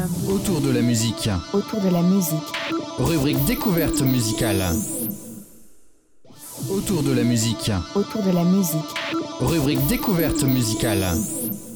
Autour de la musique. Autour de la musique. Rubrique découverte musicale. Autour de la musique. Autour de la musique. Rubrique découverte musicale.